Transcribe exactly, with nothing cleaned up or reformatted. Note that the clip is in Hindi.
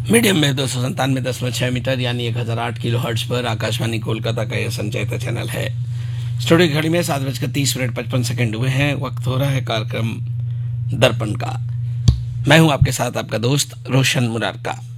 मीडियम में दो सौ संतानवे दशमलव छह मीटर यानी एक हजार आठ किलो हर्ट्ज पर आकाशवाणी कोलकाता का यह संचयित चैनल है। स्टूडियो की घड़ी में सात बजकर तीस मिनट पचपन सेकंड हुए हैं। वक्त हो रहा है कार्यक्रम दर्पण का। मैं हूं आपके साथ आपका दोस्त रोशन मुरारका।